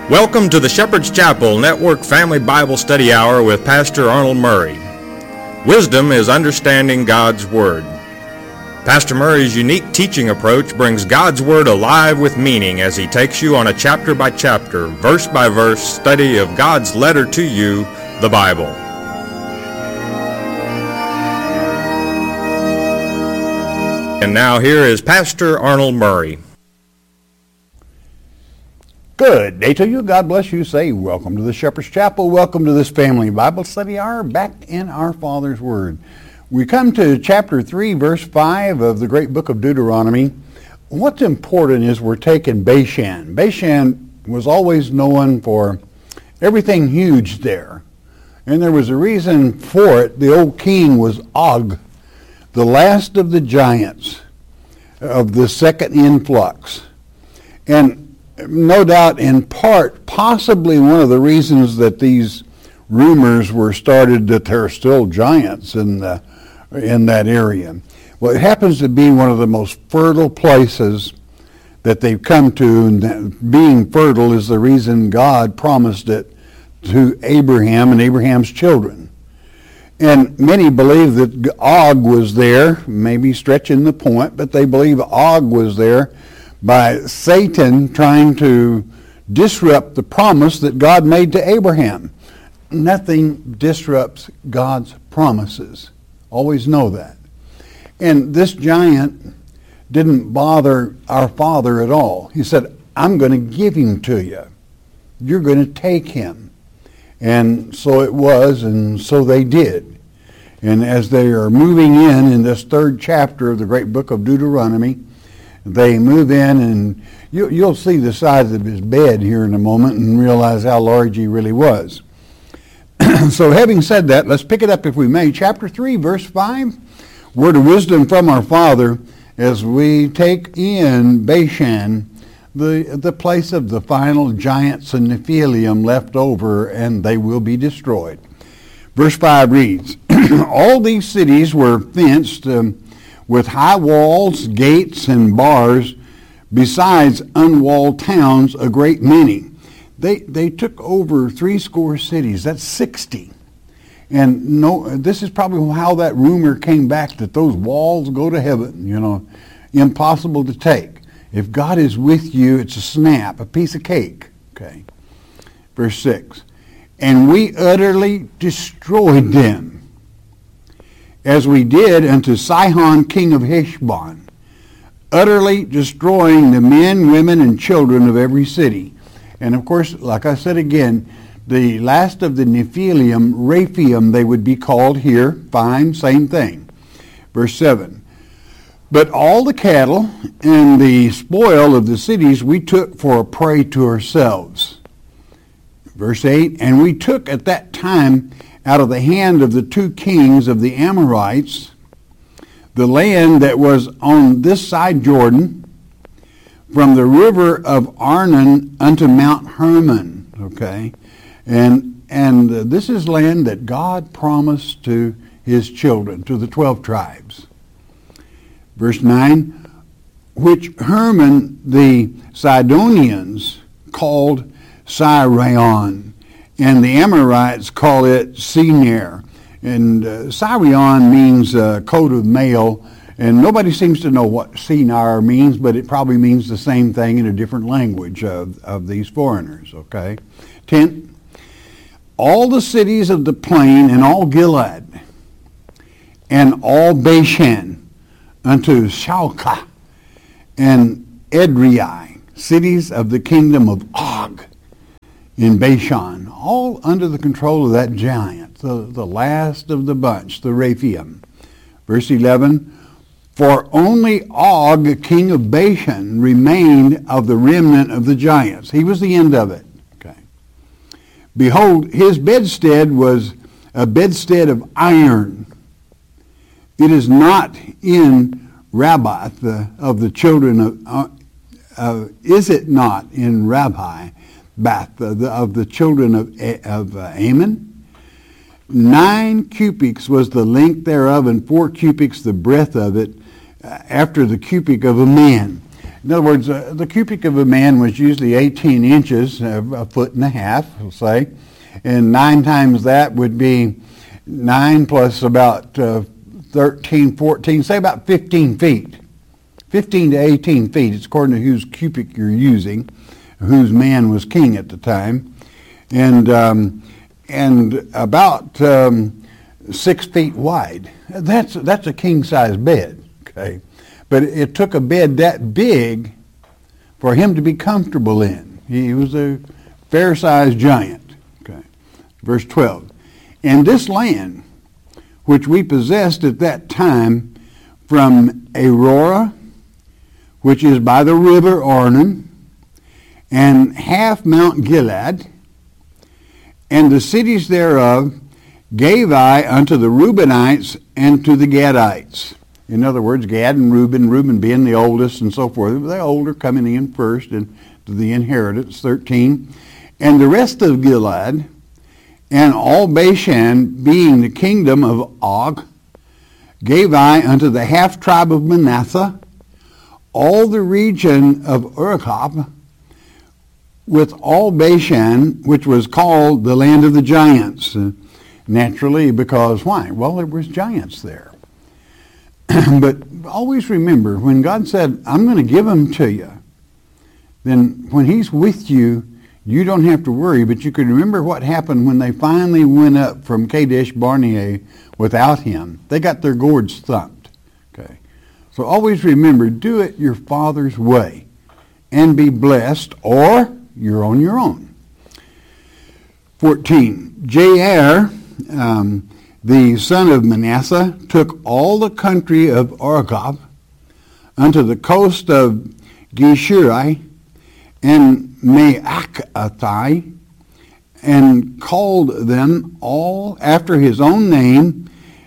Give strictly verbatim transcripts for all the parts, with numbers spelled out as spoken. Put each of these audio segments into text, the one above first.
Welcome to the Shepherd's Chapel Network Family Bible Study Hour with Pastor Arnold Murray. Wisdom is understanding God's Word. Pastor Murray's unique teaching approach brings God's Word alive with meaning as he takes you on a chapter-by-chapter, verse-by-verse study of God's letter to you, the Bible. And now here is Pastor Arnold Murray. Good day to you. God bless you. Say, welcome to the Shepherd's Chapel. Welcome to this family Bible study hour back in our Father's Word. We come to chapter three, verse five of the great book of Deuteronomy. What's important is we're taking Bashan. Bashan was always known for everything huge there. And there was a reason for it. The old king was Og, the last of the giants of the second influx. And no doubt, in part, possibly one of the reasons that these rumors were started that there are still giants in the, in that area. Well, it happens to be one of the most fertile places that they've come to, and that being fertile is the reason God promised it to Abraham and Abraham's children. And many believe that Og was there, maybe stretching the point, but they believe Og was there by Satan trying to disrupt the promise that God made to Abraham. Nothing disrupts God's promises. Always know that. And this giant didn't bother our father at all. He said, I'm going to give him to you. You're going to take him. And so it was, and so they did. And as they are moving in, in this third chapter of the great book of Deuteronomy, they move in, and you, you'll see the size of his bed here in a moment and realize how large he really was. So having said that, let's pick it up, if we may. Chapter three, verse five, word of wisdom from our Father as we take in Bashan, the, the place of the final giants and Nephilim left over, and they will be destroyed. Verse five reads, all these cities were fenced um, with high walls, gates, and bars, besides unwalled towns, a great many. They they took over three score cities. That's sixty. And no, this is probably how that rumor came back, that those walls go to heaven, you know, impossible to take. If God is with you, it's a snap, a piece of cake. Okay. Verse six. And we utterly destroyed them, as we did unto Sihon king of Heshbon, utterly destroying the men, women, and children of every city. And of course, like I said again, the last of the Nephilim, Rephaim, they would be called here. Fine, same thing. Verse seven. But all the cattle and the spoil of the cities we took for a prey to ourselves. Verse eight. And we took at that time out of the hand of the two kings of the Amorites, the land that was on this side Jordan, from the river of Arnon unto Mount Hermon. Okay, and and uh, this is land that God promised to his children, to the twelve tribes. Verse nine, which Hermon the Sidonians called Sirion, and the Amorites call it Senir. And uh, Sirion means uh, coat of mail, and nobody seems to know what Senir means, but it probably means the same thing in a different language of, of these foreigners, okay? Tenth, all the cities of the plain and all Gilead, and all Bashan, unto Shalka and Edrei, cities of the kingdom of Og, in Bashan, all under the control of that giant, the, the last of the bunch, the Rephaim. Verse eleven, for only Og, king of Bashan, remained of the remnant of the giants. He was the end of it. Okay. Behold, his bedstead was a bedstead of iron. It is not in Rabbath the, of the children of, uh, uh, is it not in Rabbi, Bath, of the, of the children of, of uh, Ammon? Nine cubits was the length thereof, and four cubits the breadth of it, uh, after the cubit of a man. In other words, uh, the cubit of a man was usually eighteen inches, uh, a foot and a half, we'll say. And nine times that would be nine plus about uh, thirteen, fourteen, say about fifteen feet. fifteen to eighteen feet. It's according to whose cubit you're using, whose man was king at the time. And um, and about um, six feet wide. That's that's a king-size bed, okay? But it took a bed that big for him to be comfortable in. He was a fair-sized giant, okay? Verse twelve. And this land, which we possessed at that time from Aurora, which is by the river Arnon, and half Mount Gilead, and the cities thereof gave I unto the Reubenites and to the Gadites. In other words, Gad and Reuben, Reuben being the oldest and so forth. The older coming in first and to the inheritance, thirteen. And the rest of Gilead, and all Bashan, being the kingdom of Og, gave I unto the half tribe of Manasseh, all the region of Argob, with all Bashan, which was called the land of the giants. Uh, naturally, because why? Well, there was giants there. But always remember, when God said, I'm going to give them to you, then when he's with you, you don't have to worry. But you can remember what happened when they finally went up from Kadesh Barnea without him. They got their gourds thumped. Okay. So always remember, do it your Father's way and be blessed, or you're on your own. fourteen. Jair, um, the son of Manasseh, took all the country of Argob unto the coast of Geshuri and Maacathai, and called them all after his own name,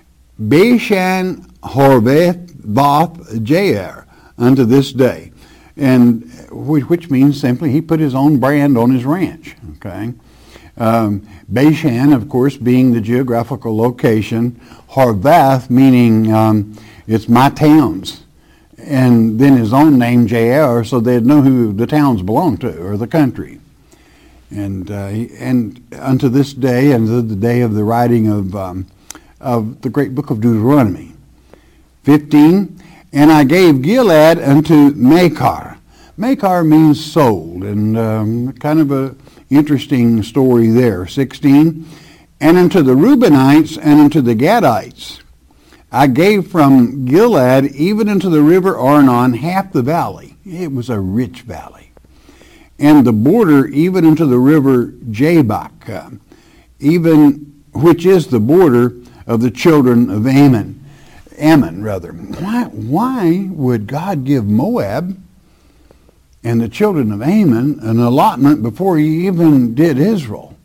Bashan Horvath Both Jair, unto this day. And which means simply he put his own brand on his ranch. Okay, um, Bashan, of course, being the geographical location. Horvath meaning um, it's my towns, and then his own name Jair, so they'd know who the towns belonged to or the country. And uh, and unto this day, and to the day of the writing of um, of the great book of Deuteronomy. fifteen. And I gave Gilead unto Machir. Machir means sold, and um, kind of a interesting story there. sixteen. And unto the Reubenites and unto the Gadites I gave from Gilead even unto the river Arnon half the valley. It was a rich valley. And the border even unto the river Jabbok, uh, even which is the border of the children of Ammon. Ammon, rather. Why, why would God give Moab and the children of Ammon an allotment before he even did Israel?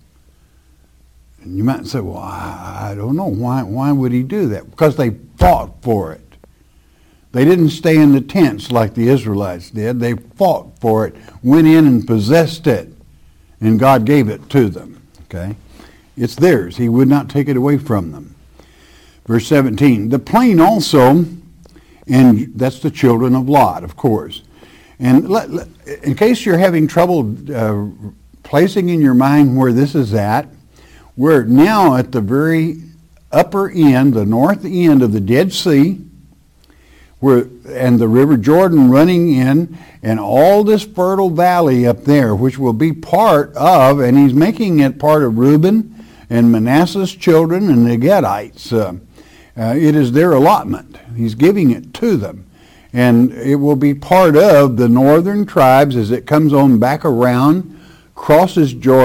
And you might say, well, I, I don't know. Why, why would he do that? Because they fought for it. They didn't stay in the tents like the Israelites did. They fought for it, went in and possessed it, and God gave it to them. Okay? It's theirs. He would not take it away from them. Verse seventeen, the plain also, and that's the children of Lot, of course. And let, let, in case you're having trouble uh, placing in your mind where this is at, we're now at the very upper end, the north end of the Dead Sea, where, and the river Jordan running in, and all this fertile valley up there, which will be part of, and he's making it part of Reuben and Manasseh's children and the Gadites. Uh, Uh, it is their allotment. He's giving it to them. And it will be part of the northern tribes as it comes on back around, crosses Jordan.